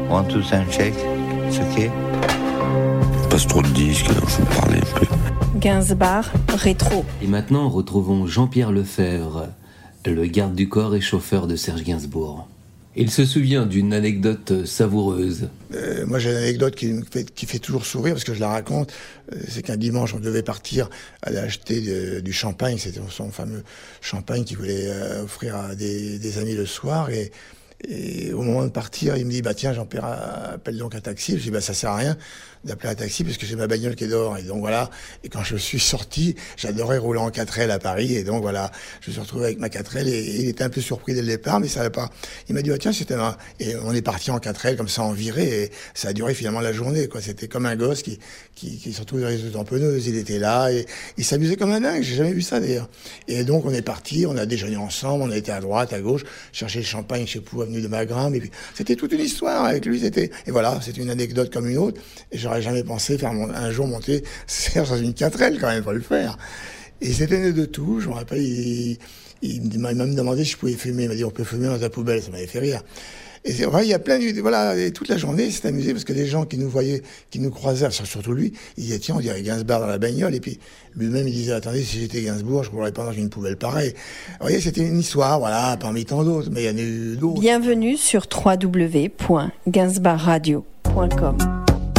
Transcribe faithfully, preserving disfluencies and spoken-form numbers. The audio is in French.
Want to sound check? It's okay. Passe trop de disques, alors je vais parler un peu. Gainsbar rétro. Et maintenant, retrouvons Jean-Pierre Lefebvre, le garde du corps et chauffeur de Serge Gainsbourg. Il se souvient d'une anecdote savoureuse. Euh, moi, j'ai une anecdote qui me fait, qui fait toujours sourire parce que je la raconte. Euh, c'est qu'un dimanche, on devait partir aller acheter de, du champagne. C'était son fameux champagne qu'il voulait euh, offrir à des, des amis le soir. Et, et au moment de partir, il me dit, bah tiens, Jean-Pierre, appelle donc un taxi. Je dis, bah ça sert à rien d'appeler un taxi parce que j'ai ma bagnole qui est dehors. Et donc voilà. Et quand je suis sorti, j'adorais rouler en quatre L à Paris. Et donc voilà, je me suis retrouvé avec ma quatre L et, et il était un peu surpris dès le départ, mais ça allait pas. Il m'a dit, bah tiens, c'était un... Et on est parti en quatre L comme ça en virée et ça a duré finalement la journée, quoi. C'était comme un gosse qui, qui, qui se retrouve dans les tamponneuses. Il était là et il s'amusait comme un dingue. J'ai jamais vu ça d'ailleurs. Et donc on est parti, on a déjeuné ensemble, on a été à droite, à gauche, chercher le champagne chez Pou, avenue de Magramme. Et puis c'était toute une histoire avec lui. C'était, et voilà, c'était une anecdote comme une autre. Et j'aurais jamais pensé faire mon, un jour monter Serge dans une quatre L quand même, pas le faire. Et c'était né de tout. Je me rappelle, il, il m'a même demandé si je pouvais fumer. Il m'a dit, on peut fumer dans ta poubelle. Ça m'avait fait rire. Et c'est vrai, il y a plein de, voilà, et toute la journée, il s'est amusé parce que les gens qui nous voyaient, qui nous croisaient, surtout lui, ils disaient, tiens, on dirait Gainsbourg dans la bagnole. Et puis, lui-même, il disait, attendez, si j'étais Gainsbourg, je ne courrais pas dans une poubelle pareille. Vous voyez, c'était une histoire, voilà, parmi tant d'autres, mais il y en a eu d'autres. Bienvenue sur w w w point gainsbar radio point com.